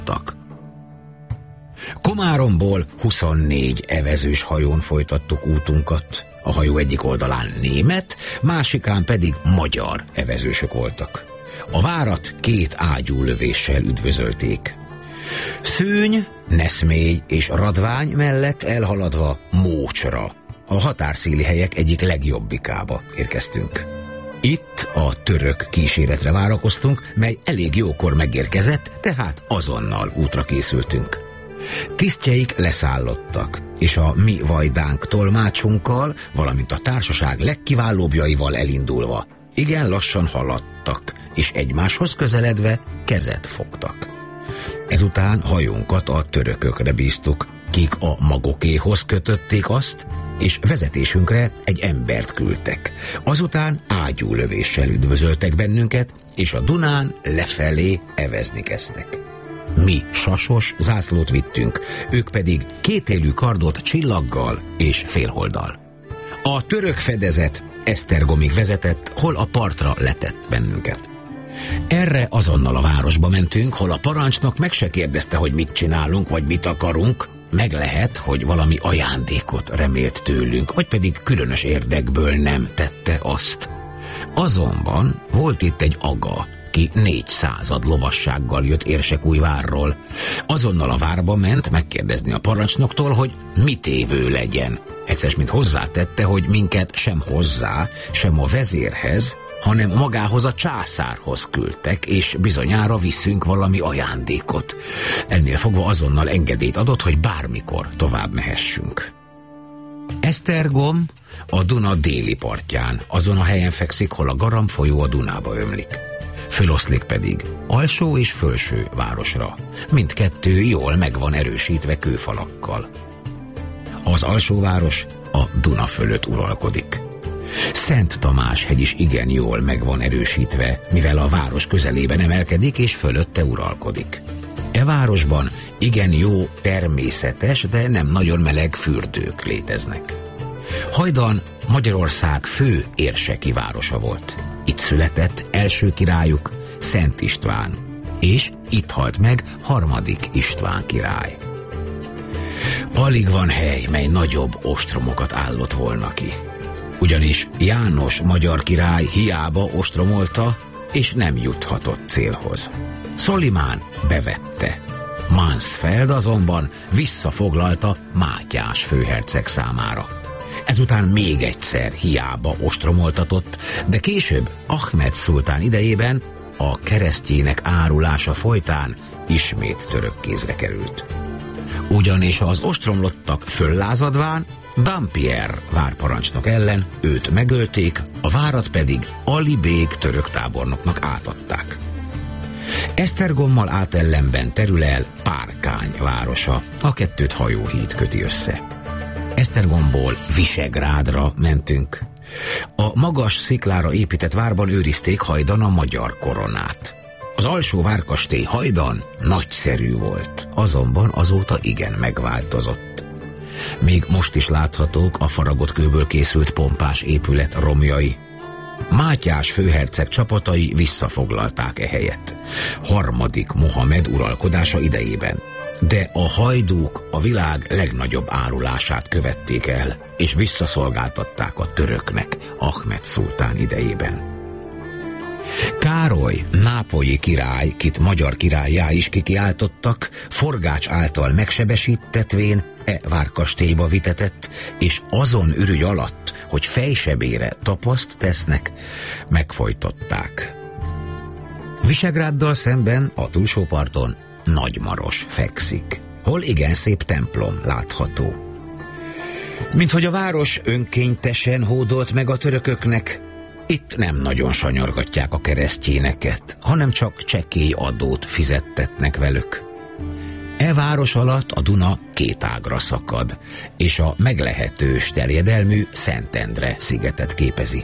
haladtak. Komáromból 24 evezős hajón folytattuk útunkat. A hajó egyik oldalán német, másikán pedig magyar evezősök voltak. A várat 2 ágyúlövéssel üdvözölték. Szőny, Neszmély és Radvány mellett elhaladva Mócsra, a határszéli helyek egyik legjobbikába érkeztünk. Itt a török kíséretre várakoztunk, mely elég jókor megérkezett, tehát azonnal útra készültünk. Tisztjeik leszállottak, és a mi vajdánk tolmácsunkkal, valamint a társaság legkiválóbbjaival elindulva igen lassan haladtak, és egymáshoz közeledve kezet fogtak. Ezután hajónkat a törökökre bíztuk, kik a magokéhoz kötötték azt, és vezetésünkre egy embert küldtek. Azután ágyúlövéssel üdvözöltek bennünket, és a Dunán lefelé evezni kezdtek. Mi sasos zászlót vittünk, ők pedig kétélű kardot csillaggal és félholddal. A török fedezet Esztergomig vezetett, hol a partra letett bennünket. Erre azonnal a városba mentünk, hol a parancsnok meg se kérdezte, hogy mit csinálunk, vagy mit akarunk. Meg lehet, hogy valami ajándékot remélt tőlünk, vagy pedig különös érdekből nem tette azt. Azonban volt itt egy aga, ki 400 lovassággal jött Érsekújvárról. Azonnal a várba ment megkérdezni a parancsnoktól, hogy mit évő legyen. Egyszer mint hozzátette, hogy minket sem hozzá, sem a vezérhez, hanem magához a császárhoz küldtek, és bizonyára viszünk valami ajándékot. Ennél fogva azonnal engedélyt adott, hogy bármikor tovább mehessünk. Esztergom a Duna déli partján, azon a helyen fekszik, hol a Garam folyó a Dunába ömlik. Föloszlik pedig alsó és fölső városra. Mindkettő jól meg van erősítve kőfalakkal. Az alsóváros a Duna fölött uralkodik. Szent Tamás hegy is igen jól meg van erősítve, mivel a város közelében emelkedik és fölötte uralkodik. E városban igen jó természetes, de nem nagyon meleg fürdők léteznek. Hajdan Magyarország fő érseki városa volt. Itt született első királyuk, Szent István, és itt halt meg 3. István király. Alig van hely, mely nagyobb ostromokat állott volna ki. Ugyanis János magyar király hiába ostromolta, és nem juthatott célhoz. Szolimán bevette. Mansfeld azonban visszafoglalta Mátyás főherceg számára. Ezután még egyszer hiába ostromoltatott, de később Ahmed szultán idejében a keresztjének árulása folytán ismét török kézre került. Ugyanis az ostromlottak föllázadván Dampierre várparancsnok ellen őt megölték, a várat pedig Ali bég török tábornoknak átadták. Esztergommal átellenben terül el Párkány városa, a kettőt hajóhíd köti össze. Esztergomból Visegrádra mentünk. A magas sziklára épített várban őrizték hajdan a magyar koronát. Az alsó várkastély hajdan nagyszerű volt, azonban azóta igen megváltozott. Még most is láthatók a faragott kőből készült pompás épület romjai. Mátyás főherceg csapatai visszafoglalták e helyet 3. Mohamed uralkodása idejében. De a hajdúk a világ legnagyobb árulását követték el, és visszaszolgáltatták a töröknek Ahmed szultán idejében. Károly, nápolyi király, kit magyar királlyá is kikiáltottak, Forgács által megsebesítetvén várkastélyba vitetett, és azon ürügy alatt, hogy fejsebére tapaszt tesznek, megfojtották. Visegráddal szemben a túlsó parton Nagymaros fekszik, hol igen szép templom látható. Minthogy a város önkénytesen hódolt meg a törököknek, itt nem nagyon sanyargatják a keresztjéneket, hanem csak csekély adót fizettetnek velük. E város alatt a Duna 2 ágra szakad, és a meglehetős terjedelmű Szentendre szigetet képezi.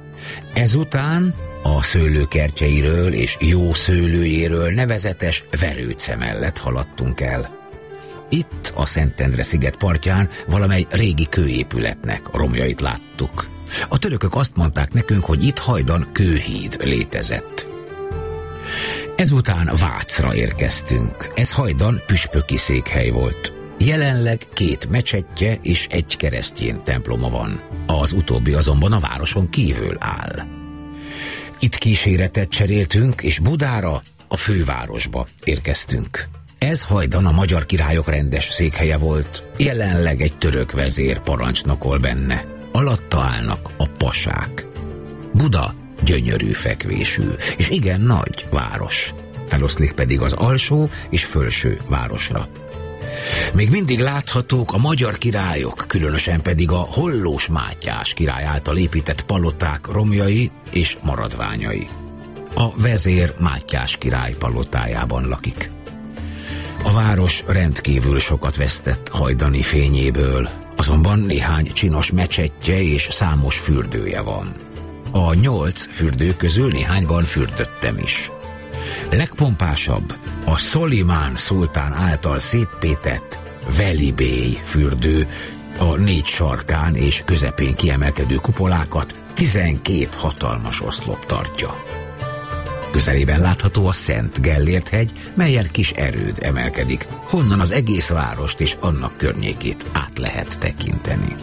Ezután a szőlőkertjeiről és jó szőlőjéről nevezetes Verőce mellett haladtunk el. Itt a Szentendre sziget partján valamely régi kőépületnek romjait láttuk. A törökök azt mondták nekünk, hogy itt hajdan kőhíd létezett. Ezután Vácra érkeztünk. Ez hajdan püspöki székhely volt. Jelenleg 2 mecsettje és 1 keresztény temploma van. Az utóbbi azonban a városon kívül áll. Itt kíséretet cseréltünk, és Budára, a fővárosba érkeztünk. Ez hajdan a magyar királyok rendes székhelye volt. Jelenleg egy török vezér parancsnokol benne. Alatta állnak a pasák. Buda gyönyörű fekvésű, és igen nagy város. Feloszlik pedig az alsó és fölső városra. Még mindig láthatók a magyar királyok, különösen pedig a Hollós Mátyás király által épített paloták romjai és maradványai. A vezér Mátyás király palotájában lakik. A város rendkívül sokat vesztett hajdani fényéből, azonban néhány csinos mecsettje és számos fürdője van. A 8 fürdő közül néhányban fürdöttem is. Legpompásabb a Szolimán szultán által széppétett Veli Bey fürdő, a 4 sarkán és közepén kiemelkedő kupolákat 12 hatalmas oszlop tartja. Közelében látható a Szent Gellért hegy, melyen kis erőd emelkedik, honnan az egész várost és annak környékét át lehet tekinteni.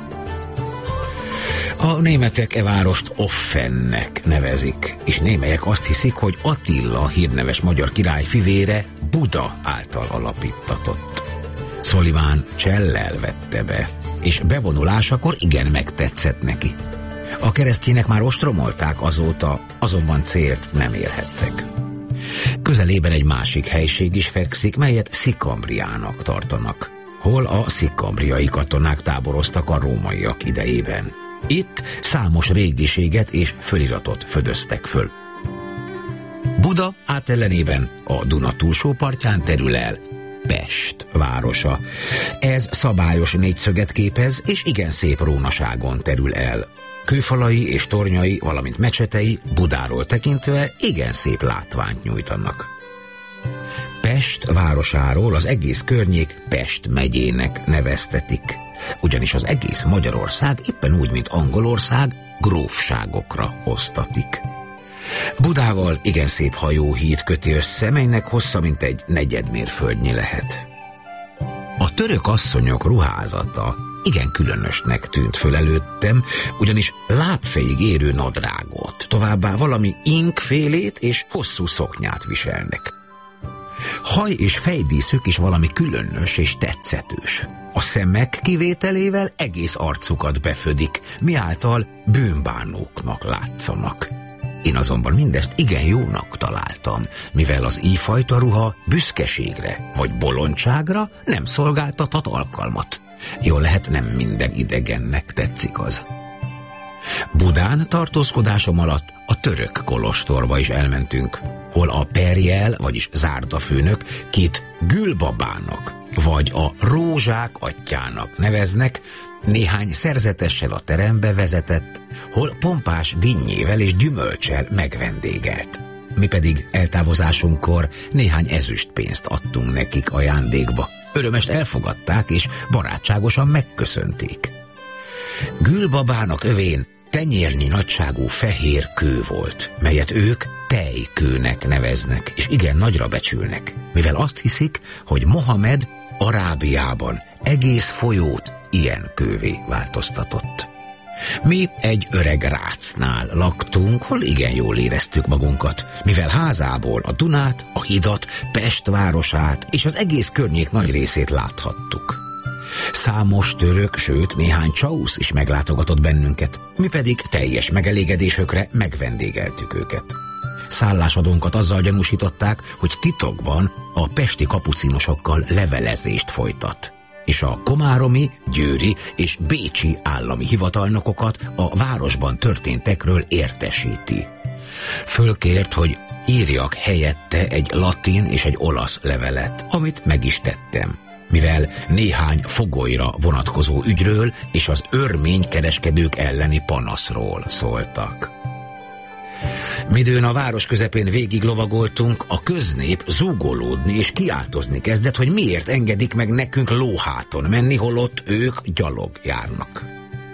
A németek e várost Offennek nevezik, és némelyek azt hiszik, hogy Attila hírneves magyar király fivére Buda által alapíttatott. Szolimán csellel vette be, és bevonulásakor igen megtetszett neki. A keresztjének már ostromolták azóta, azonban célt nem érhettek. Közelében egy másik helység is fekszik, melyet Szikambriának tartanak, hol a szikambriai katonák táboroztak a rómaiak idejében. Itt számos régiséget és föliratot födöztek föl. Buda átellenében a Duna túlsó partján terül el Pest városa. Ez szabályos négyszöget képez, és igen szép rónaságon terül el. Kőfalai és tornyai, valamint mecsetei Budáról tekintve igen szép látványt nyújtanak. Pest városáról az egész környék Pest megyének neveztetik, ugyanis az egész Magyarország éppen úgy, mint Angolország, grófságokra osztatik. Budával igen szép hajóhíd köti össze, melynek hossza mintegy 4 mérföldnyi lehet. A török asszonyok ruházata igen különösnek tűnt föl előttem, ugyanis lábfejig érő nadrágot, továbbá valami inkfélét és hosszú szoknyát viselnek. Haj és fejdíszük is valami különös és tetszetős. A szemek kivételével egész arcukat befödik, miáltal bűnbánóknak látszanak. Én azonban mindezt igen jónak találtam, mivel az íjfajta ruha büszkeségre vagy bolondságra nem szolgáltathat alkalmat. Jól lehet, nem minden idegennek tetszik az. Budán tartózkodásom alatt a török kolostorba is elmentünk, hol a Perjel, vagyis zárdafőnök 2 Gülbabának, vagy a Rózsák atyának neveznek, néhány szerzetessel a terembe vezetett, hol pompás dinnyével és gyümölccsel megvendégelt. Mi pedig eltávozásunkkor néhány ezüstpénzt adtunk nekik ajándékba. Örömest elfogadták és barátságosan megköszönték. Gülbabának övén tenyérnyi nagyságú fehér kő volt, melyet ők tejkőnek neveznek, és igen nagyra becsülnek, mivel azt hiszik, hogy Mohamed Arábiában egész folyót ilyen kővé változtatott. Mi egy öreg rácnál laktunk, hol igen jól éreztük magunkat, mivel házából a Dunát, a hidat, Pest városát és az egész környék nagy részét láthattuk. Számos török, sőt néhány csausz is meglátogatott bennünket, mi pedig teljes megelégedésükre megvendégeltük őket. Szállásadónkat azzal gyanúsították, hogy titokban a pesti kapucinosokkal levelezést folytat, és a komáromi, győri és bécsi állami hivatalnokokat a városban történtekről értesíti. Fölkért, hogy írjak helyette egy latin és egy olasz levelet, amit meg is tettem, mivel néhány fogolyra vonatkozó ügyről és az örménykereskedők elleni panaszról szóltak. Midőn a város közepén végig lovagoltunk, a köznép zúgolódni és kiáltozni kezdett, hogy miért engedik meg nekünk lóháton menni, holott ők gyalog járnak.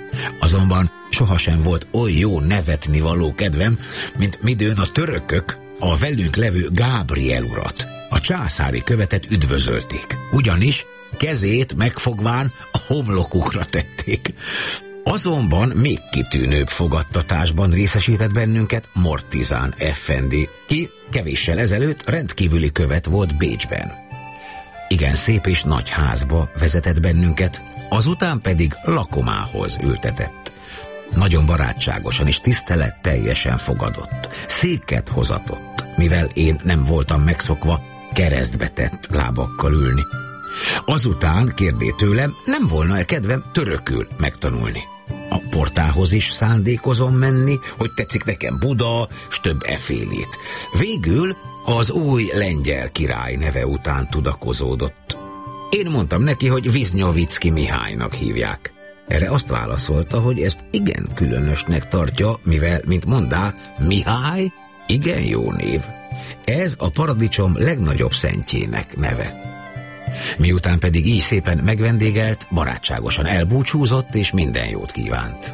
Azonban sohasem volt oly jó nevetni való kedvem, mint midőn a törökök a velünk levő Gábriel urat, a császári követet üdvözölték, ugyanis kezét megfogván a homlokukra tették. Azonban még kitűnőbb fogadtatásban részesített bennünket Mortizán effendi, ki kevéssel ezelőtt rendkívüli követ volt Bécsben. Igen szép és nagy házba vezetett bennünket, azután pedig lakomához ültetett. Nagyon barátságosan és tiszteletteljesen fogadott, széket hozatott, mivel én nem voltam megszokva keresztbe tett lábakkal ülni. Azután kérdé tőlem, nem volna-e kedvem törökül megtanulni. A portához is szándékozom menni, hogy tetszik nekem Buda, s több efélét. Végül az új lengyel király neve után tudakozódott. Én mondtam neki, hogy Viznyovicki Mihálynak hívják. Erre azt válaszolta, hogy ezt igen különösnek tartja, mivel, mint mondá, Mihály, igen jó név. Ez a paradicsom legnagyobb szentjének neve. Miután pedig így szépen megvendégelt, barátságosan elbúcsúzott és minden jót kívánt.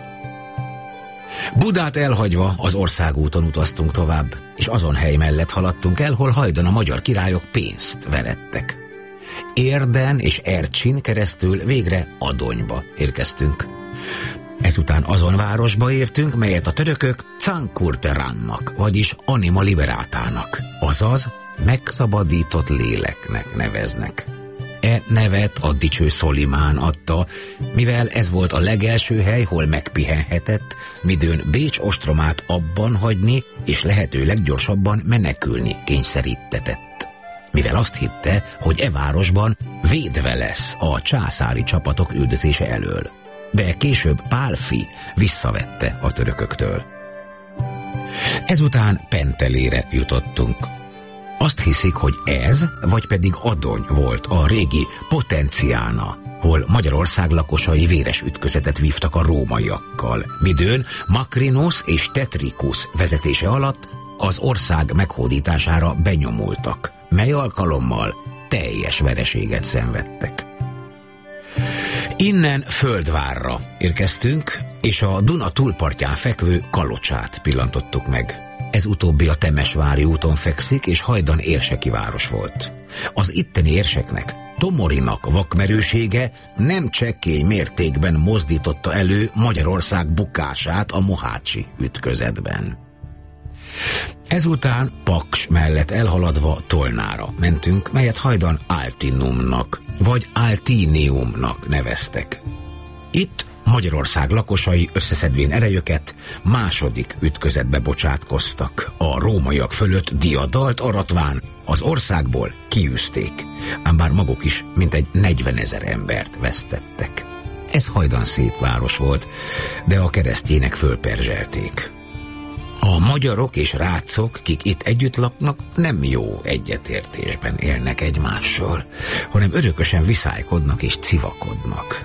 Budát elhagyva az országúton utaztunk tovább, és azon hely mellett haladtunk el, hol hajdan a magyar királyok pénzt verettek. Érden és Ercsin keresztül végre Adonyba érkeztünk. Ezután azon városba értünk, melyet a törökök Cankurterannak, vagyis Anima Liberátának, azaz megszabadított léleknek neveznek. E nevet a dicső Szolimán adta, mivel ez volt a legelső hely, hol megpihenhetett, midőn Bécs ostromát abban hagyni, és lehető leggyorsabban menekülni kényszerítetett. Mivel azt hitte, hogy e városban védve lesz a császári csapatok üldözése elől. De később Pálfi visszavette a törököktől. Ezután Pentelére jutottunk. Azt hiszik, hogy ez, vagy pedig Adony volt a régi Potenciána, hol Magyarország lakosai véres ütközetet vívtak a rómaiakkal, midőn Macrinus és Tetricus vezetése alatt az ország meghódítására benyomultak, mely alkalommal teljes vereséget szenvedtek. Innen Földvárra érkeztünk, és a Duna túlpartján fekvő Kalocsát pillantottuk meg. Ez utóbbi a Temesvári úton fekszik, és hajdan érseki város volt. Az itteni érseknek, Tomorinak vakmerősége nem csekély mértékben mozdította elő Magyarország bukását a mohácsi ütközetben. Ezután Paks mellett elhaladva Tolnára mentünk, melyet hajdan Altinumnak, vagy Altiniumnak neveztek. Itt Magyarország lakosai összeszedvén erejüket második ütközetbe bocsátkoztak. A rómaiak fölött diadalt aratván az országból kiűzték, ám bár maguk is mintegy 40 000 embert vesztettek. Ez hajdan szép város volt, de a keresztjének fölperzselték. A magyarok és rácok, kik itt együtt laknak, nem jó egyetértésben élnek egymással, hanem örökösen viszálykodnak és civakodnak.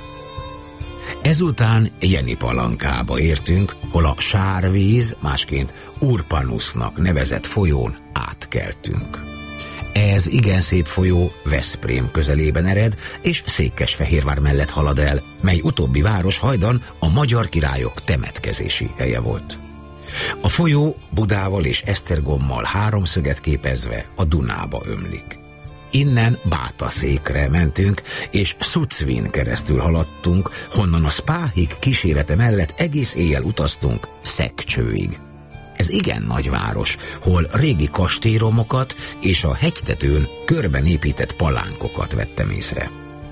Ezután Jenipalankába értünk, hol a sárvíz, másként Urpanusznak nevezett folyón átkeltünk. Ez igen szép folyó Veszprém közelében ered, és Székesfehérvár mellett halad el, mely utóbbi város hajdan a magyar királyok temetkezési helye volt. A folyó Budával és Esztergommal háromszöget képezve a Dunába ömlik. Innen Bátaszékre mentünk, és Szucvin keresztül haladtunk, honnan a Spáhig kísérete mellett egész éjjel utaztunk Szekcsőig. Ez igen nagy város, hol régi kastélyomokat és a hegytetőn körben épített palánkokat vettem észre.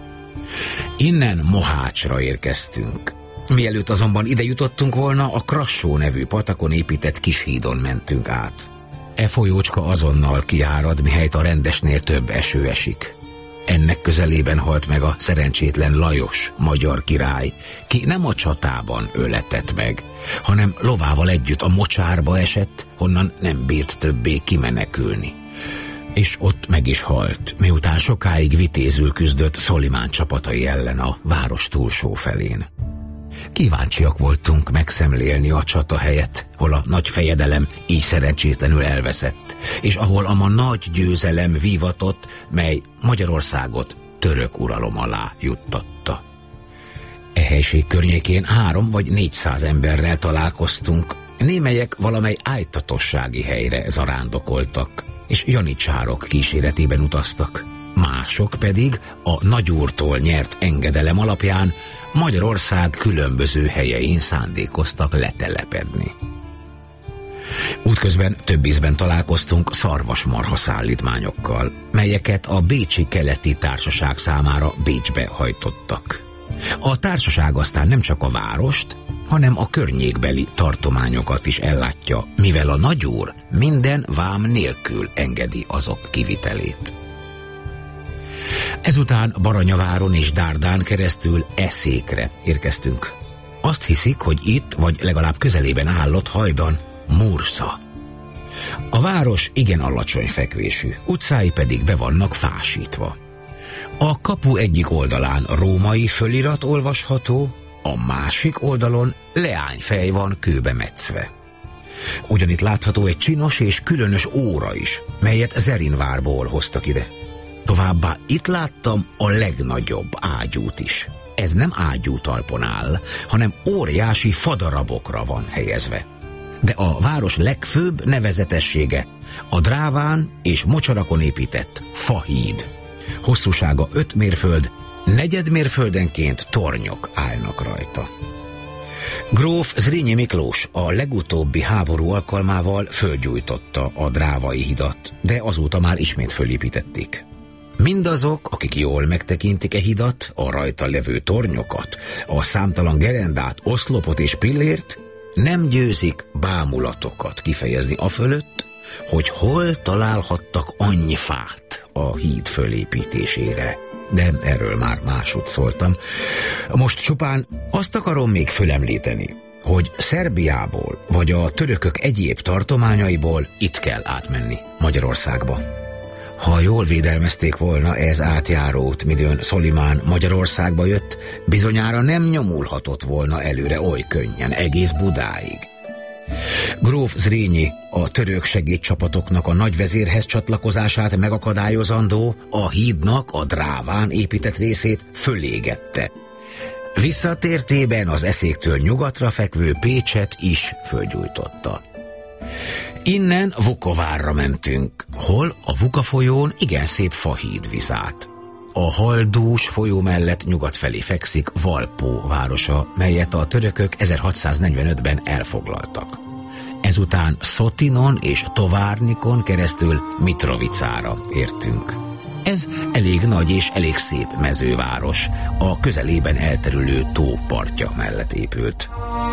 Innen Mohácsra érkeztünk. Mielőtt azonban ide jutottunk volna, a Krassó nevű patakon épített kis hídon mentünk át. E folyócska azonnal kiárad, mihelyt a rendesnél több eső esik. Ennek közelében halt meg a szerencsétlen Lajos magyar király, ki nem a csatában öletett meg, hanem lovával együtt a mocsárba esett, honnan nem bírt többé kimenekülni. És ott meg is halt, miután sokáig vitézül küzdött Szolimán csapatai ellen a város túlsó felén. Kíváncsiak voltunk megszemlélni a csata helyet, hol a nagy fejedelem így szerencsétlenül elveszett, és ahol a ma nagy győzelem vívatott, mely Magyarországot török uralom alá juttatta. E helység környékén 300 vagy 400 emberrel találkoztunk, Némelyek valamely ájtatossági helyre zarándokoltak, és janicsárok kíséretében utaztak. Mások pedig a nagyúrtól nyert engedelem alapján Magyarország különböző helyein szándékoztak letelepedni. Útközben több ízben találkoztunk szarvasmarha szállítmányokkal, melyeket a Bécsi Keleti Társaság számára Bécsbe hajtottak. A társaság aztán nem csak a várost, hanem a környékbeli tartományokat is ellátja, mivel a nagyúr minden vám nélkül engedi azok kivitelét. Ezután Baranyaváron és Dárdán keresztül Eszékre érkeztünk. Azt hiszik, hogy itt, vagy legalább közelében állott hajdan Mursza. A város igen alacsony fekvésű, utcái pedig be vannak fásítva. A kapu egyik oldalán római fölirat olvasható, a másik oldalon leányfej van kőbe metszve. Ugyanitt látható egy csinos és különös óra is, melyet Zerinvárból hoztak ide. Továbbá itt láttam a legnagyobb ágyút is. Ez nem ágyú talpon áll, hanem óriási fadarabokra van helyezve. De a város legfőbb nevezetessége a dráván és mocsarakon épített fahíd. Hosszúsága 5 mérföld, 4 mérföldenként tornyok állnak rajta. Gróf Zrínyi Miklós a legutóbbi háború alkalmával fölgyújtotta a drávai hidat, de azóta már ismét fölépítették. Mindazok, akik jól megtekintik e hidat, a rajta levő tornyokat, a számtalan gerendát, oszlopot és pillért, nem győzik bámulatokat kifejezni afölött, hogy hol találhattak annyi fát a híd fölépítésére. De erről már másút szóltam. Most csupán azt akarom még fölemlíteni, hogy Szerbiából vagy a törökök egyéb tartományaiból itt kell átmenni Magyarországba. Ha jól védelmezték volna ez átjárót, midőn Szolimán Magyarországba jött, bizonyára nem nyomulhatott volna előre oly könnyen, egész Budáig. Gróf Zrínyi a török segédcsapatoknak a nagyvezérhez csatlakozását megakadályozandó a hídnak a dráván épített részét fölégette. Visszatértében az Eszéktől nyugatra fekvő Pécset is fölgyújtotta. Innen Vukovárra mentünk, hol a Vuka folyón igen szép fahíd visz át. A Haldús folyó mellett nyugat felé fekszik Valpó városa, melyet a törökök 1645-ben elfoglaltak. Ezután Szotinon és Továrnikon keresztül Mitrovicára értünk. Ez elég nagy és elég szép mezőváros, a közelében elterülő tó partja mellett épült.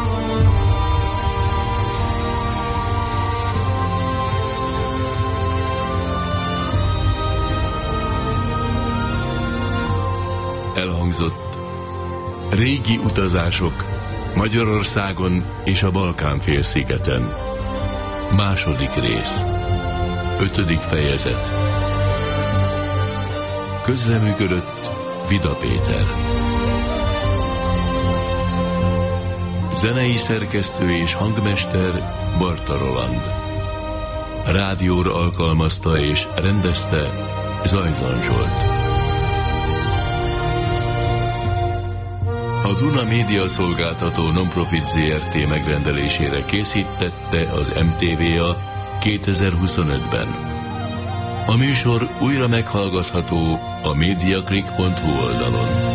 Elhangzott régi utazások Magyarországon és a Balkán-félszigeten. Második rész. 5. fejezet. Közreműködött Vida Péter. Zenei szerkesztő és hangmester Barta Roland. Rádióra alkalmazta és rendezte Zajzan Zsolt. A Duna Média Szolgáltató Nonprofit Zrt. Megrendelésére készítette az MTVA 2025-ben. A műsor újra meghallgatható a mediaclick.hu oldalon.